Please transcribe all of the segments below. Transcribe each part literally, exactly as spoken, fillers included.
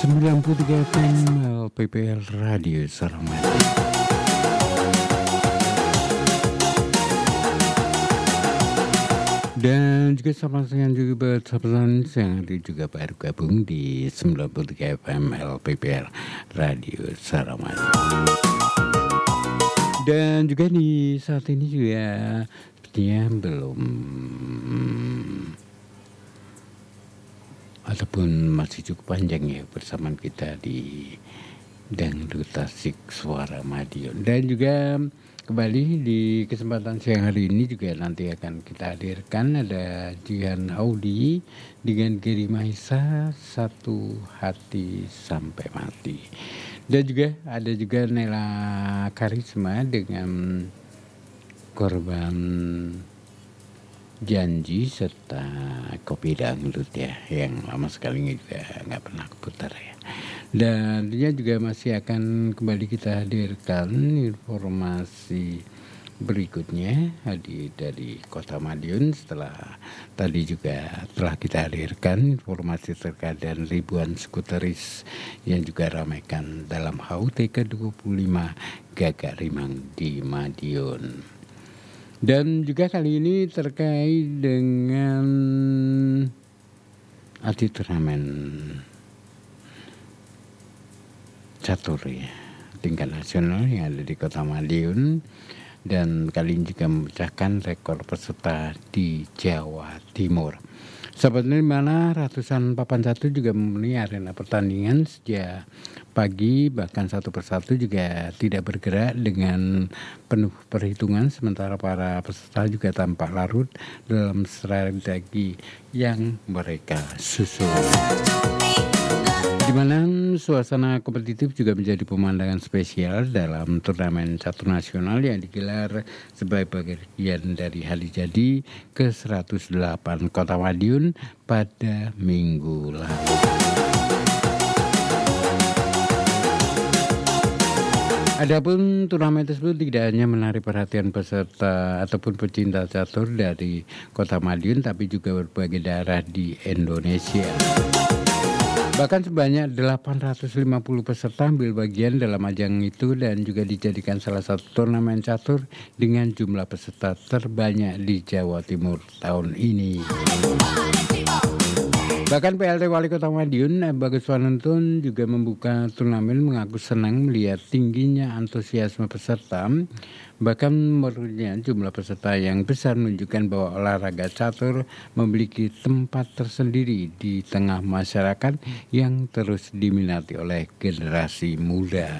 sembilan puluh tiga F M L P P L Radio Saramati. Dan juga selamat siang juga buat sahabat yang hari juga baru gabung di sembilan puluh tiga F M L P P L Radio Saramati. Dan juga di saat ini juga sepertinya belum ataupun masih cukup panjang ya bersamaan kita di Dangdut Tasik Suara Madiun. Dan juga kembali di kesempatan siang hari ini juga nanti akan kita hadirkan ada Jihan Audi dengan Geri Maisa Satu Hati Sampai Mati. Dan juga ada juga Nela Karisma dengan Korban Janji serta Kopi Dangdut ya, yang lama sekali juga nggak pernah putar ya. Dan dia juga masih akan kembali kita hadirkan informasi berikutnya hadir dari Kota Madiun setelah tadi juga telah kita hadirkan informasi terkait dengan ribuan skuteris yang juga ramaikan dalam H U T ke dua puluh lima Gagak Rimang di Madiun. Dan juga kali ini terkait dengan arti turnamen catur ya, tingkat nasional yang ada di Kota Madiun. Dan kali ini juga memecahkan rekor peserta di Jawa Timur. Sebenarnya mana ratusan papan satu juga memenuhi arena pertandingan sejak pagi, bahkan satu persatu juga tidak bergerak dengan penuh perhitungan, sementara para peserta juga tampak larut dalam strategi yang mereka susun. Di mana suasana kompetitif juga menjadi pemandangan spesial dalam turnamen catur nasional yang digelar sebagai bagian dari hari jadi ke seratus delapan Kota Madiun pada minggu lalu. Adapun turnamen tersebut tidak hanya menarik perhatian peserta ataupun pecinta catur dari Kota Madiun, tapi juga berbagai daerah di Indonesia. Bahkan sebanyak delapan ratus lima puluh peserta ambil bagian dalam ajang itu dan juga dijadikan salah satu turnamen catur dengan jumlah peserta terbanyak di Jawa Timur tahun ini. Bahkan P L T Wali Kota Madiun, Bagus Wanuntun juga membuka turnamen mengaku senang melihat tingginya antusiasme peserta. Bahkan menurutnya jumlah peserta yang besar menunjukkan bahwa olahraga catur memiliki tempat tersendiri di tengah masyarakat yang terus diminati oleh generasi muda.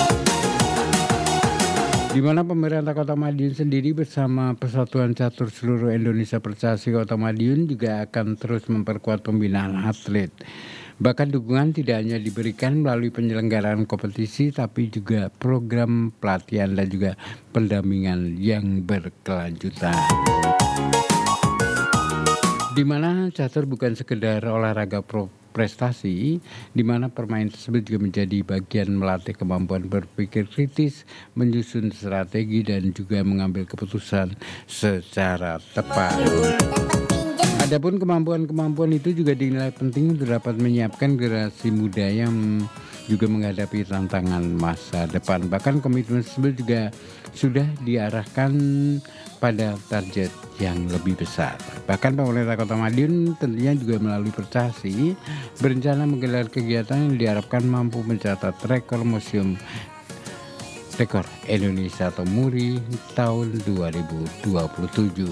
Di mana pemerintah Kota Madiun sendiri bersama Persatuan Catur Seluruh Indonesia Persasi Kota Madiun juga akan terus memperkuat pembinaan atlet. Bahkan dukungan tidak hanya diberikan melalui penyelenggaraan kompetisi, tapi juga program pelatihan dan juga pendampingan yang berkelanjutan. Di mana catur bukan sekedar olahraga pro prestasi, di mana permainan tersebut juga menjadi bagian melatih kemampuan berpikir kritis, menyusun strategi dan juga mengambil keputusan secara tepat. Adapun kemampuan-kemampuan itu juga dinilai penting untuk dapat menyiapkan generasi muda yang juga menghadapi tantangan masa depan. Bahkan komitmen tersebut juga sudah diarahkan pada target yang lebih besar. Bahkan pemerintah Kota Madiun tentunya juga melalui Persasi berencana menggelar kegiatan yang diharapkan mampu mencatat rekor museum rekor Indonesia atau MURI tahun dua ribu dua puluh tujuh.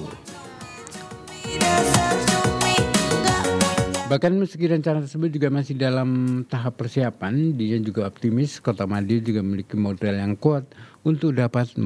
Bahkan meski rencana tersebut juga masih dalam tahap persiapan, dia juga optimis Kota Madiun juga memiliki modal yang kuat untuk dapat